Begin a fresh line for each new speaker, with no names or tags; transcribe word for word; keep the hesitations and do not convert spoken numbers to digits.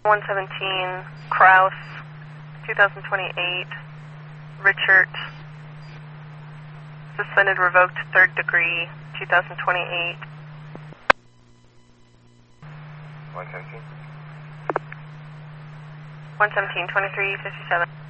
one seventeen, Kraus, two thousand twenty-eight, Richard, suspended, revoked, third degree, two thousand twenty-eight.
one seventeen?
one seventeen, twenty-three fifty-seven.